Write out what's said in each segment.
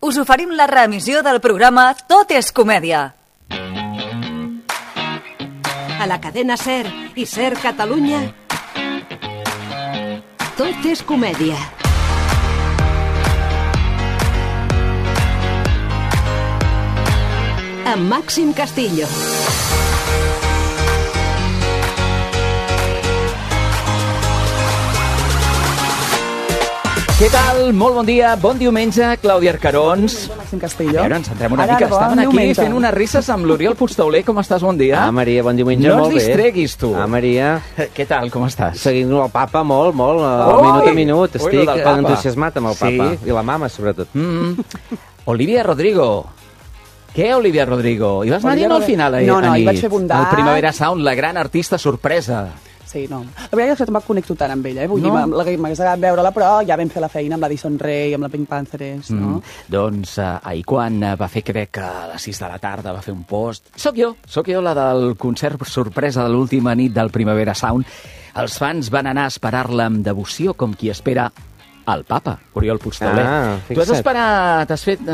us oferim la reemissió del programa Tot és comèdia. A la cadena SER i SER Catalunya, Tot és comèdia. Amb Màxim Castillo. Què tal? Molt bon dia, bon diumenge, Clàudia Arcarons. Màxim Castillo. A veure, ens centrem una mica. Estaven aquí fent unes risses amb l'Oriol Puigtauler. Com estàs? Bon dia. Maria, bon diumenge, no molt bé. No ens distreguis, tu. Maria. Què tal, com estàs? Seguint el papa molt, minut a minut. Estic entusiasmat amb el papa. I la mama, sobretot. Olivia Rodrigo. Què, Olivia Rodrigo? Hi vas anar al final No, hi vaig fer bondat. El Primavera Sound, la gran artista sorpresa. Sí, no. La veritat és que em va connectar tant amb ella, Vull dir, m'hagués agradat veure-la, però ja vam fer la feina amb la Addison Rae, amb la Pink Panthers, no? Doncs ahir quan va fer, crec que a les 6 de la tarda, va fer un post. Soc jo la del concert sorpresa de l'última nit del Primavera Sound. Els fans van anar a esperar-la amb devoció, com qui espera el papa, Oriol Puigtauler. Tu has esperat,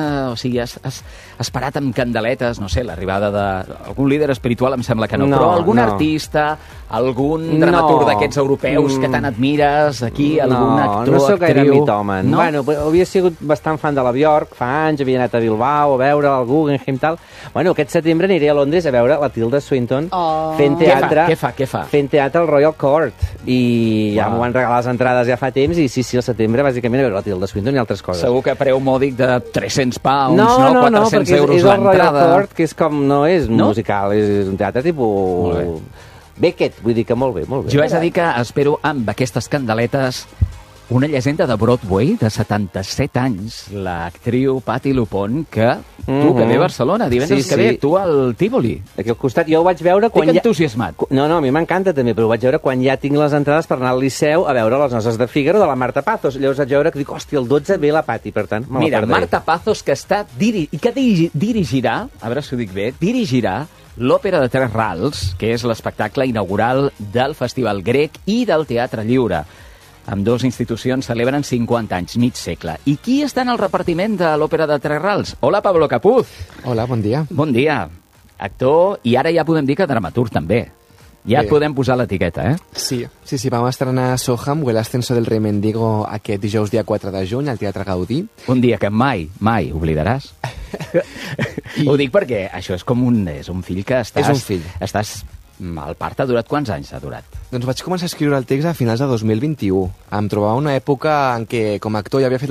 has esperat amb candeletes, no sé, l'arribada d'algun líder espiritual, em sembla que no, però algun artista, algun dramaturg d'aquests europeus que tant admires, aquí, algun actor, no sóc gaire actriu... mitòman. Bueno, havia sigut bastant fan de la Bjork, fa anys, havia anat a Bilbao a veure el Guggenheim, tal. Bueno, aquest setembre aniré a Londres a veure la Tilda Swinton fent teatre. Què fa? Fent teatre al Royal Court. I ja m'ho van regalar les entrades ja fa temps, i sí, al setembre, bàsicament, a veure la Tilda Swinton i altres coses. Segur que preu mòdic de 300 pounds, no? 400 euros és el l'entrada. Royal Court, que és com, no és musical, és un teatre tipus... Beckett, vull dir que molt bé. Jo haig de dir que espero amb aquestes candeletes una llegenda de Broadway de 77 anys, l'actriu Patti LuPone, que tu que ve a Barcelona, divendres que ve actua al Tívoli. Aquí al costat, jo ho vaig veure quan Estic entusiasmat. No, a mi m'encanta també, però ho vaig veure quan ja tinc les entrades per anar al Liceu a veure les noces de Fígaro de la Marta Pazos. Llavors vaig veure que dic, hòstia, el 12 ve la Patti, per tant, me la perdré. Marta Pazos, que està dirigirà, a veure si ho dic bé, dirigirà l'Òpera de Tres Rals, que és l'espectacle inaugural del Festival Grec i del Teatre Lliure. Ambdós institucions celebren 50 anys, mig segle. I qui està en el repartiment de l'Òpera de Tres Rals? Hola, Pablo Capuz. Hola, bon dia. Bon dia. Actor, i ara ja podem dir que dramaturg també. Ja et podem posar l'etiqueta, eh? Sí, vam estrenar Soham o El ascenso del rei Mendigo aquest dijous dia 4 de juny al Teatre Gaudí. Un dia que mai oblidaràs. Ho dic perquè això és com un fill que estàs... És un fill. El part ha durat quants anys ha durat? Doncs vaig començar a escriure el text a finals de 2021. Em trobava una època en què com a actor ja havia fet